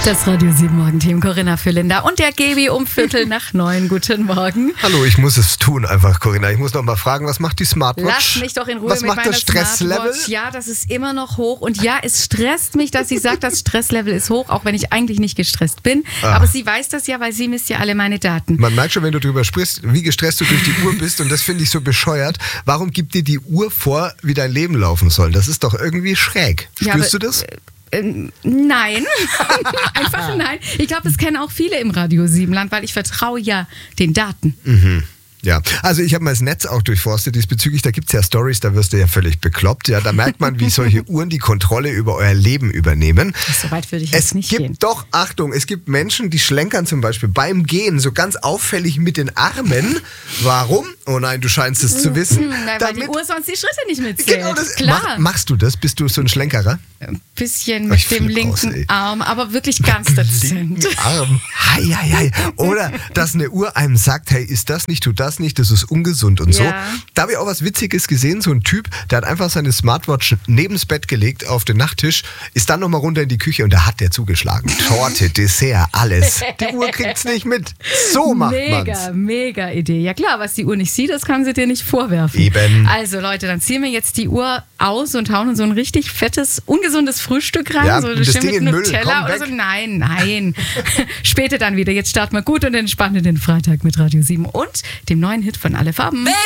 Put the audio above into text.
Das Radio 7 Morgenteam, Corinna Füllinder und der Gebi um 8:45. Guten Morgen. Hallo, ich muss es tun einfach, Corinna. Ich muss noch mal fragen, was macht die Smartwatch? Lass mich doch in Ruhe was mit macht meiner das Stresslevel? Smartwatch. Ja, das ist immer noch hoch. Und ja, es stresst mich, dass sie sagt, das Stresslevel ist hoch, auch wenn ich eigentlich nicht gestresst bin. Aber sie weiß das ja, weil sie misst ja alle meine Daten. Man merkt schon, wenn du drüber sprichst, wie gestresst du durch die Uhr bist. Und das finde ich so bescheuert. Warum gibt dir die Uhr vor, wie dein Leben laufen soll? Das ist doch irgendwie schräg. Spürst du das? Nein, einfach nein. Ich glaube, das kennen auch viele im Radio 7-Land, weil ich vertraue ja den Daten. Ja, also ich habe mal das Netz auch durchforstet diesbezüglich, da gibt es ja Stories, da wirst du ja völlig bekloppt. Ja, da merkt man, wie solche Uhren die Kontrolle über euer Leben übernehmen. So weit würde ich jetzt nicht gehen. Doch, Achtung, es gibt Menschen, die schlenkern zum Beispiel beim Gehen so ganz auffällig mit den Armen. Warum? Oh nein, du scheinst es zu wissen. Weil die Uhr sonst die Schritte nicht mitzählt. Genau, das, klar. Machst du das? Bist du so ein Schlenkerer? Ein bisschen mit dem linken Arm, aber wirklich ganz dezent. Linken Arm. Hei, hei, hei. Oder dass eine Uhr einem sagt, hey, ist das nicht, tu das nicht, das ist ungesund und so. Da habe ich auch was Witziges gesehen, so ein Typ, der hat einfach seine Smartwatch neben's Bett gelegt auf den Nachttisch, ist dann nochmal runter in die Küche und da hat der zugeschlagen. Torte, Dessert, alles. Die Uhr kriegt's nicht mit. So macht man's. Mega Idee. Ja klar, was die Uhr nicht sieht, das kann sie dir nicht vorwerfen. Eben. Also Leute, dann ziehen wir jetzt die Uhr aus und hauen in so ein richtig fettes, ungesundes Frühstück rein. Ja, so das Ding mit in Müll. Nutella Komm, oder weg. so. Nein. Später dann wieder. Jetzt starten wir gut und entspannt in den Freitag mit Radio 7 und dem neuen Hit von Alle Farben.